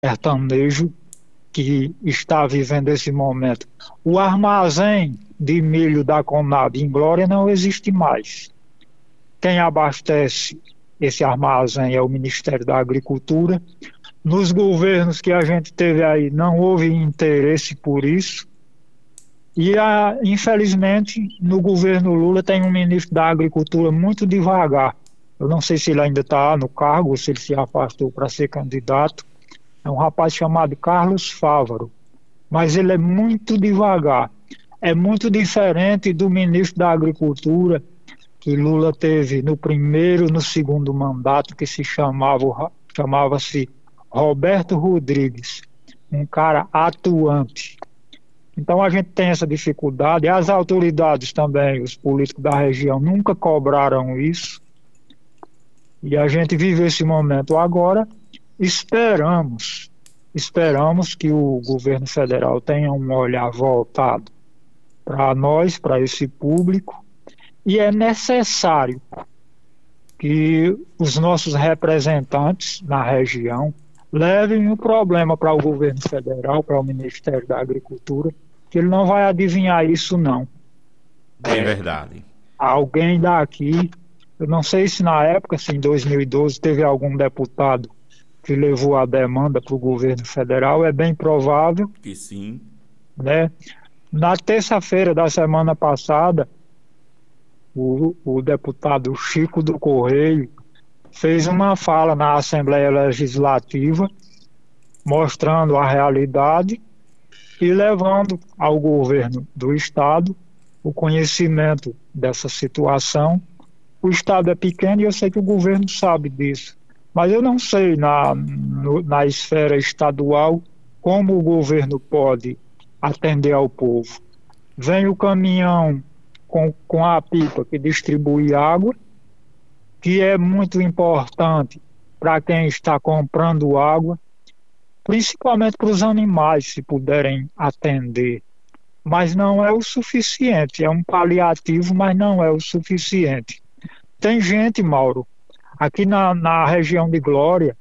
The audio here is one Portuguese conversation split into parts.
sertanejo que está vivendo esse momento. O armazém de milho da Conab em Glória não existe mais. Quem abastece esse armazém é o Ministério da Agricultura. Nos governos que a gente teve aí, não houve interesse por isso. E, infelizmente, no governo Lula tem um ministro da Agricultura muito devagar. Eu não sei se ele ainda está no cargo, ou se ele se afastou para ser candidato. É um rapaz chamado Carlos Fávaro. Mas ele é muito devagar. É muito diferente do ministro da Agricultura que Lula teve no primeiro e no segundo mandato, que chamava-se Roberto Rodrigues, um cara atuante. Então a gente tem essa dificuldade, e as autoridades também, os políticos da região, nunca cobraram isso, e a gente vive esse momento agora. Esperamos que o governo federal tenha um olhar voltado para nós, para esse público, e é necessário que os nossos representantes na região levem o problema para o governo federal, para o Ministério da Agricultura, que ele não vai adivinhar isso, não. É verdade. Alguém daqui, eu não sei se na época, se em 2012, teve algum deputado que levou a demanda para o governo federal, é bem provável. Que sim. Né? Na terça-feira da semana passada, o deputado Chico do Correio fez uma fala na Assembleia Legislativa mostrando a realidade e levando ao governo do Estado o conhecimento dessa situação. O Estado é pequeno e eu sei que o governo sabe disso, mas eu não sei na esfera estadual como o governo pode atender ao povo. Vem o caminhão com a pipa que distribui água, que é muito importante para quem está comprando água, principalmente para os animais, se puderem atender. Mas não é o suficiente, é um paliativo, mas não é o suficiente. Tem gente, Mauro, aqui na região de Glória,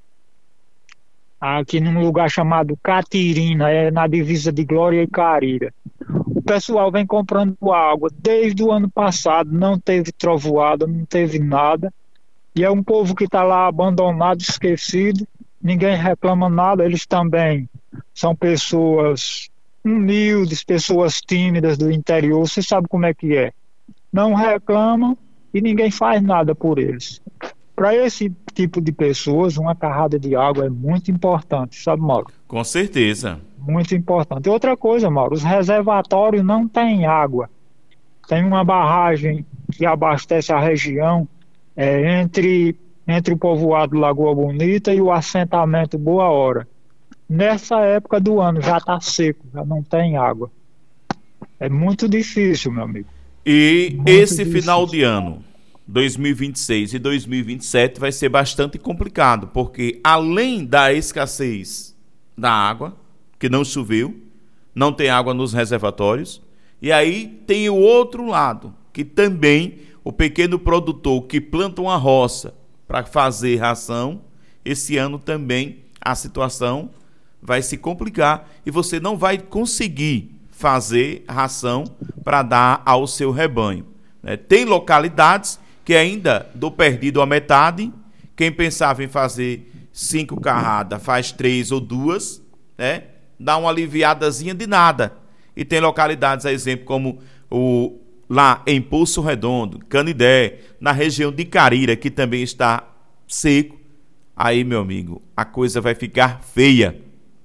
aqui num lugar chamado Catirina, é na divisa de Glória e Carira. O pessoal vem comprando água desde o ano passado, não teve trovoada, não teve nada, e é um povo que está lá abandonado, esquecido, ninguém reclama nada. Eles também são pessoas humildes, pessoas tímidas do interior, você sabe como é que é. Não reclamam e ninguém faz nada por eles. Para esse tipo de pessoas, uma carrada de água é muito importante, sabe, Mauro? Com certeza. Muito importante. Outra coisa, Mauro, os reservatórios não têm água. Tem uma barragem que abastece a região entre o povoado Lagoa Bonita e o assentamento Boa Hora. Nessa época do ano já está seco, já não tem água. É muito difícil, meu amigo. E Muito esse difícil. final de ano, 2026 e 2027, vai ser bastante complicado, porque além da escassez da água, que não choveu, não tem água nos reservatórios, e aí tem o outro lado, que também o pequeno produtor que planta uma roça para fazer ração, esse ano também a situação vai se complicar e você não vai conseguir fazer ração para dar ao seu rebanho. Tem localidades que ainda do perdido a metade, quem pensava em fazer 5 carradas faz 3 ou 2, né? Dá uma aliviadazinha de nada. E tem localidades, a exemplo, como lá em Poço Redondo, Canidé, na região de Carira, que também está seco. Aí, meu amigo, a coisa vai ficar feia.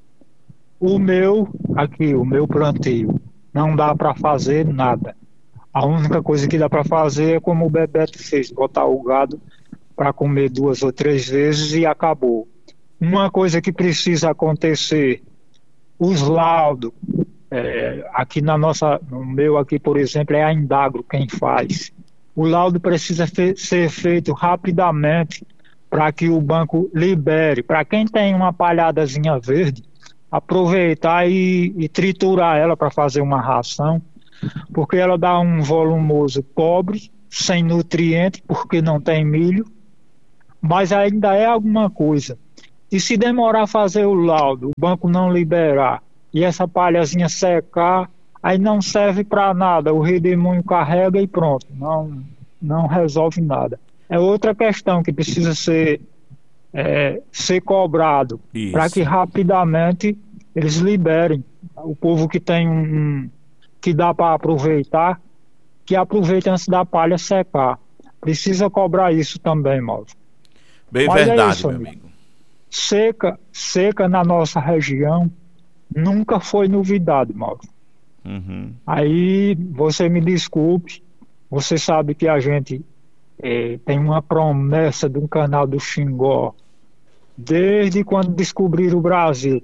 O meu plantio, não dá para fazer nada. A única coisa que dá para fazer é como o Bebeto fez, botar o gado para comer 2 ou 3 vezes e acabou. Uma coisa que precisa acontecer, os laudos, aqui no meu aqui, por exemplo, é a Indagro quem faz. O laudo precisa ser feito rapidamente para que o banco libere. Para quem tem uma palhadazinha verde, aproveitar e triturar ela para fazer uma ração, porque ela dá um volumoso pobre, sem nutriente, porque não tem milho, mas ainda é alguma coisa. E se demorar a fazer o laudo, o banco não liberar, e essa palhazinha secar, aí não serve para nada, o redemoinho carrega e pronto, não resolve nada. É outra questão que precisa ser cobrado, para que Isso. rapidamente eles liberem. O povo que tem que dá para aproveitar, que aproveite antes da palha secar. Precisa cobrar isso também, Mauro. Bem Mas é verdade, isso, meu amigo. amigo. Seca na nossa região nunca foi novidade, Mauro. Uhum. Aí você me desculpe, você sabe que a gente tem uma promessa de um canal do Xingó desde quando descobriram o Brasil.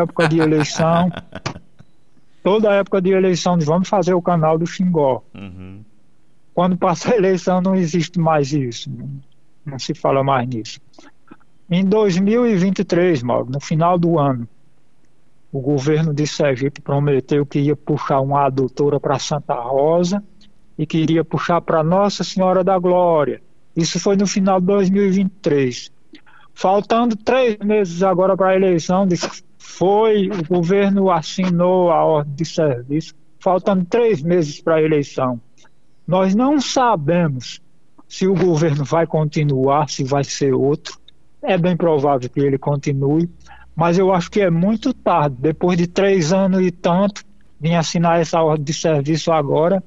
Toda época de eleição, vamos fazer o canal do Xingó. Uhum. Quando passa a eleição não existe mais isso, não se fala mais nisso. Em 2023, Mauro, no final do ano, o governo de Sergipe prometeu que ia puxar uma adutora para Santa Rosa e que iria puxar para Nossa Senhora da Glória. Isso foi no final de 2023. Faltando 3 meses agora para a eleição, o governo assinou a ordem de serviço, faltando 3 meses para a eleição. Nós não sabemos se o governo vai continuar, se vai ser outro. É bem provável que ele continue, mas eu acho que é muito tarde, depois de 3 anos e tanto, vir assinar essa ordem de serviço agora,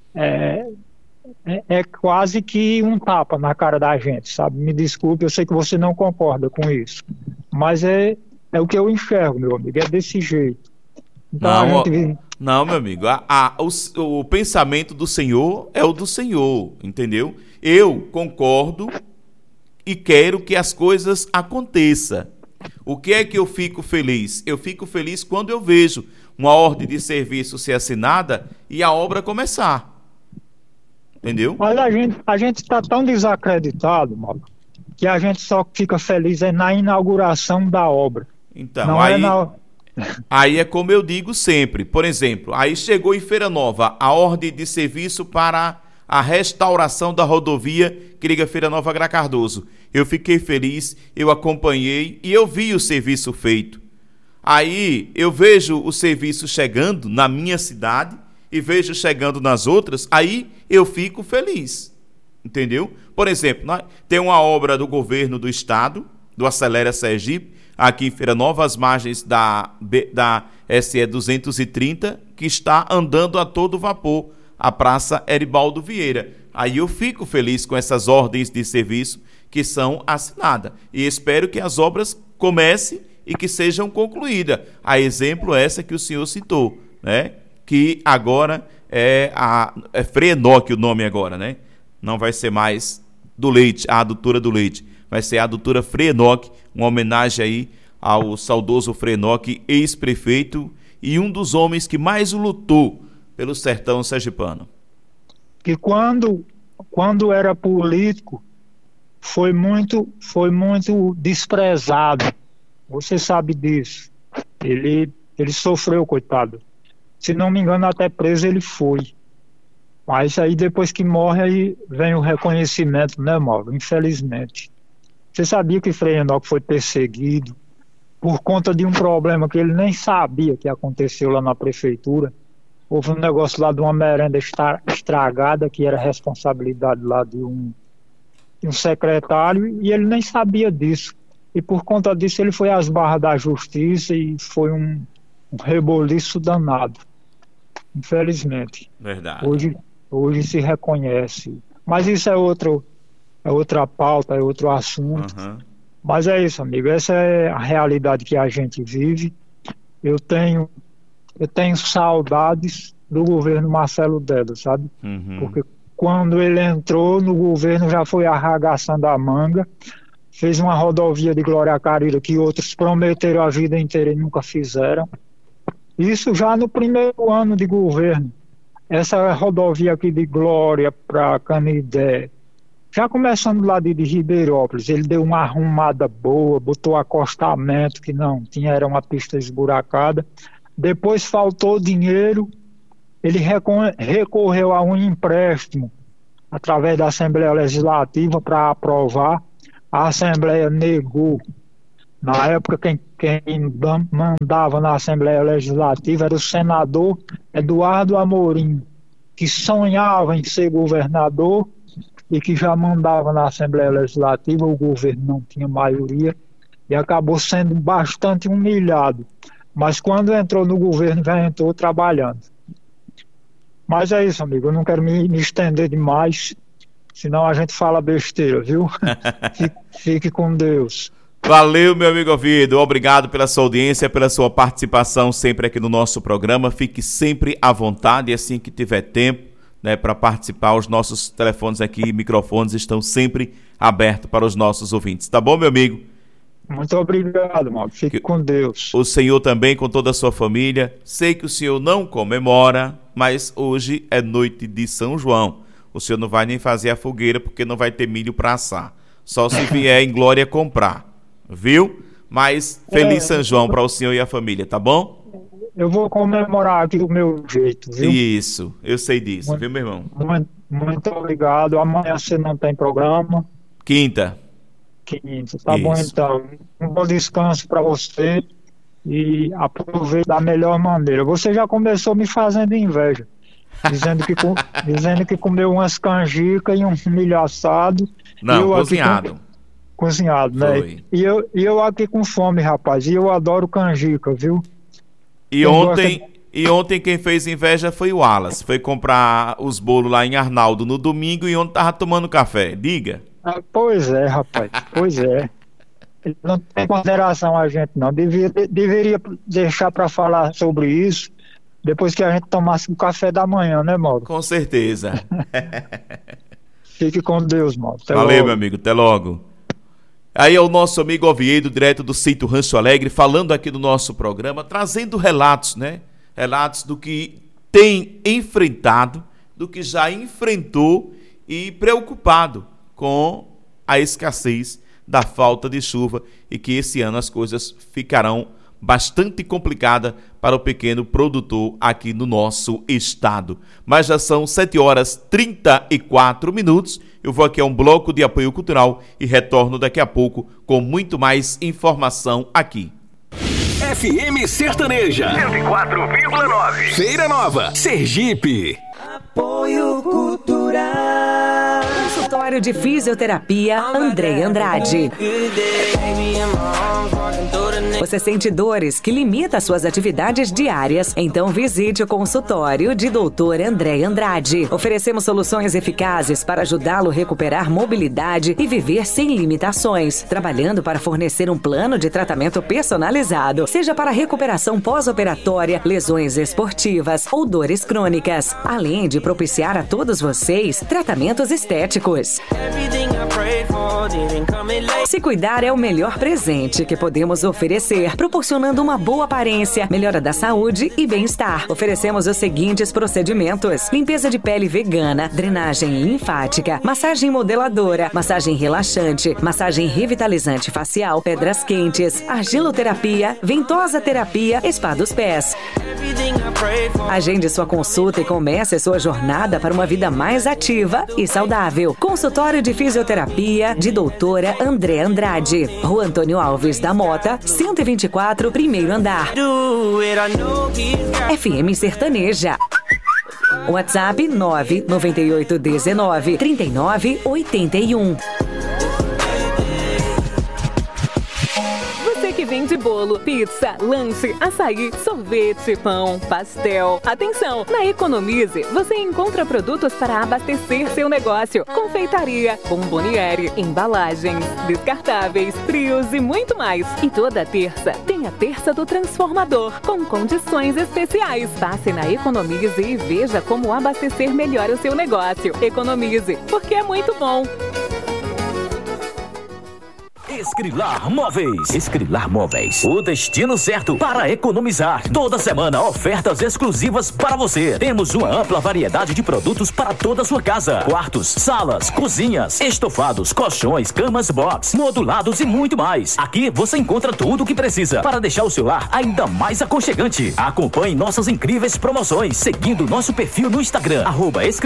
é quase que um tapa na cara da gente, sabe? Me desculpe, eu sei que você não concorda com isso, mas é o que eu enxergo, meu amigo, é desse jeito. Então a Não, gente... não, meu amigo. O pensamento do Senhor é o do Senhor, entendeu? Eu concordo e quero que as coisas aconteçam. O que é que eu fico feliz? Eu fico feliz quando eu vejo uma ordem de serviço ser assinada e a obra começar. Entendeu? Mas a gente está tão desacreditado, Mauro, que a gente só fica feliz na inauguração da obra. Então, Não aí é como eu digo sempre. Por exemplo, aí chegou em Feira Nova a ordem de serviço para a restauração da rodovia que liga Feira Nova a Gra Cardoso. Eu fiquei feliz, eu acompanhei e eu vi o serviço feito. Aí eu vejo o serviço chegando na minha cidade e vejo chegando nas outras, aí eu fico feliz. Entendeu? Por exemplo, tem uma obra do governo do estado, do Acelera Sergipe, aqui em Feira Nova, às margens da SE 230, que está andando a todo vapor, a Praça Eribaldo Vieira. Aí eu fico feliz com essas ordens de serviço que são assinadas. E espero que as obras comecem e que sejam concluídas. A exemplo essa que o senhor citou, né? Que agora é Frei Enoque o nome agora, né? Não vai ser mais do leite, a adutora do leite. Vai ser a adutora Frei Enoque, uma homenagem aí ao saudoso Frei Enoque, ex-prefeito e um dos homens que mais lutou pelo sertão sergipano. Que quando era político, foi muito desprezado. Você sabe disso. Ele sofreu, coitado. Se não me engano, até preso ele foi. Mas aí depois que morre, aí vem o reconhecimento, né, Mauro? Infelizmente. Você sabia que Frei Enoque foi perseguido por conta de um problema que ele nem sabia que aconteceu lá na prefeitura? Houve um negócio lá de uma merenda estragada, que era responsabilidade lá de um secretário, e ele nem sabia disso. E por conta disso ele foi às barras da justiça e foi um reboliço danado. Infelizmente. Verdade. Hoje se reconhece. Mas isso é outra pauta, é outro assunto. Uhum. Mas é isso, amigo. Essa é a realidade que a gente vive. Eu tenho saudades do governo Marcelo Deda, sabe? Uhum. Porque quando ele entrou no governo já foi arregaçando a manga, fez uma rodovia de Glória a Carira que outros prometeram a vida inteira e nunca fizeram. Isso já no primeiro ano de governo. Essa rodovia aqui de Glória para Canidé, já começando lá de Ribeirópolis, ele deu uma arrumada boa, botou acostamento que não tinha, era uma pista esburacada. Depois faltou dinheiro, ele recorreu a um empréstimo através da Assembleia Legislativa para aprovar. A Assembleia negou. Na época, quem mandava na Assembleia Legislativa era o senador Eduardo Amorim, que sonhava em ser governador e que já mandava na Assembleia Legislativa. O governo não tinha maioria e acabou sendo bastante humilhado. Mas quando entrou no governo, já entrou trabalhando. Mas é isso, amigo, eu não quero me estender demais, senão a gente fala besteira, viu? Fique com Deus. Valeu, meu amigo ouvido. Obrigado pela sua audiência, pela sua participação sempre aqui no nosso programa. Fique sempre à vontade, assim que tiver tempo, né, para participar. Os nossos telefones aqui, microfones estão sempre abertos para os nossos ouvintes. Tá bom, meu amigo? Muito obrigado, Mauro. Fique com Deus. O senhor também, com toda a sua família. Sei que o senhor não comemora, mas hoje é noite de São João. O senhor não vai nem fazer a fogueira porque não vai ter milho para assar. Só se vier em Glória comprar. Viu? Mas feliz São João para o senhor e a família, tá bom? Eu vou comemorar aqui do meu jeito, viu? Isso, eu sei disso, viu, meu irmão? Muito obrigado. Amanhã você não tem programa. Quinta. Tá bom, então. Um bom descanso para você e aproveite da melhor maneira. Você já começou me fazendo inveja, dizendo que comeu umas canjicas e um milho assado. Não, cozinhado. Cozinhado, né? Foi. E eu aqui com fome, rapaz. E eu adoro canjica, viu? E ontem quem fez inveja foi o Wallace. Foi comprar os bolos lá em Arnaldo no domingo e ontem tava tomando café. Diga. Pois é, rapaz. Pois é. Ele não tem consideração a gente, não. Deveria deixar para falar sobre isso depois que a gente tomasse o café da manhã, né, Mauro? Com certeza. Fique com Deus, Mauro. Valeu, meu amigo. Até logo. Aí é o nosso amigo Oviedo, direto do sítio Rancho Alegre, falando aqui do nosso programa, trazendo relatos, né? Relatos do que tem enfrentado, do que já enfrentou e preocupado com a escassez da falta de chuva e que esse ano as coisas ficarão bastante complicadas para o pequeno produtor aqui no nosso estado. Mas já são 7h34. Eu vou aqui a um bloco de apoio cultural e retorno daqui a pouco com muito mais informação aqui. FM Sertaneja 104,9. Feira Nova, Sergipe. Apoio cultural. Consultório de Fisioterapia André Andrade. Você sente dores que limitam suas atividades diárias? Então visite o consultório de Dr. André Andrade. Oferecemos soluções eficazes para ajudá-lo a recuperar mobilidade e viver sem limitações, trabalhando para fornecer um plano de tratamento personalizado, seja para recuperação pós-operatória, lesões esportivas ou dores crônicas, além de propiciar a todos vocês tratamentos estéticos. Se cuidar é o melhor presente que podemos oferecer, proporcionando uma boa aparência, melhora da saúde e bem-estar. Oferecemos os seguintes procedimentos: limpeza de pele vegana, drenagem linfática, massagem modeladora, massagem relaxante, massagem revitalizante facial, pedras quentes, argiloterapia, ventosa terapia, spa dos pés. Agende sua consulta e comece sua jornada para uma vida mais ativa e saudável. Consultório de Fisioterapia de Doutora André Andrade, Rua Antônio Alves da Mota, 124, primeiro andar. FM Sertaneja. WhatsApp 998193981. Que vende bolo, pizza, lanche, açaí, sorvete, pão, pastel. Atenção! Na Economize, você encontra produtos para abastecer seu negócio. Confeitaria, bomboniere, embalagens, descartáveis, frios e muito mais. E toda terça tem a Terça do Transformador, com condições especiais. Passe na Economize e veja como abastecer melhor o seu negócio. Economize, porque é muito bom. Escrilar Móveis. Escrilar Móveis, o destino certo para economizar. Toda semana, ofertas exclusivas para você. Temos uma ampla variedade de produtos para toda a sua casa: quartos, salas, cozinhas, estofados, colchões, camas box, modulados e muito mais. Aqui você encontra tudo o que precisa para deixar o seu lar ainda mais aconchegante. Acompanhe nossas incríveis promoções seguindo nosso perfil no Instagram,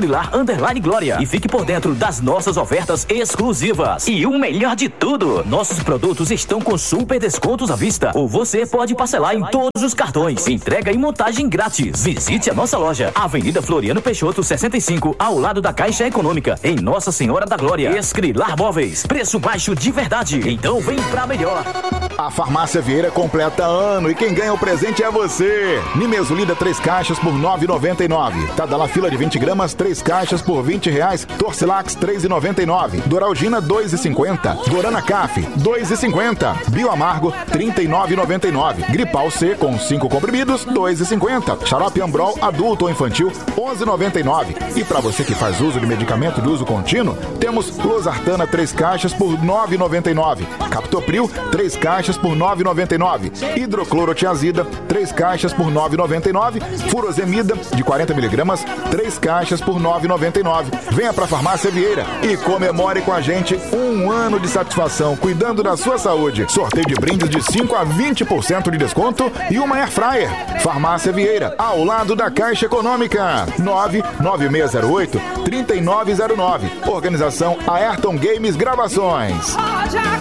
@escrilar_glória, e fique por dentro das nossas ofertas exclusivas. E o melhor de tudo, nosso Nossos produtos estão com super descontos à vista, ou você pode parcelar em todos os cartões. Entrega e montagem grátis. Visite a nossa loja, Avenida Floriano Peixoto 65, ao lado da Caixa Econômica, em Nossa Senhora da Glória. Escrilar Móveis, preço baixo de verdade. Então vem pra melhor. A Farmácia Vieira completa ano e quem ganha o presente é você. Nimesulida 3 caixas por R$ 9,99. Tadala Fila de 20 gramas 3 caixas por R$ 20. Torcilax 3,99. Doralgina 2,50. Dorana Caf 2,50. Bioamargo 39,99. Gripal C com 5 comprimidos 2,50. Xarope Ambrol adulto ou infantil 11,99. E para você que faz uso de medicamento de uso contínuo, temos Losartana 3 caixas por R$ 9,99. Captopril 3 caixas por R$ 9,99. Hidroclorotiazida 3 caixas por R$ 9,99. Furosemida de 40 miligramas 3 caixas por R$ 9,99. Venha para a Farmácia Vieira e comemore com a gente um ano de satisfação cuidando da sua saúde. Sorteio de brindes de 5 a 20% de desconto e uma Air Fryer. Farmácia Vieira, ao lado da Caixa Econômica. 99608-3909. Organização Ayrton Games Gravações.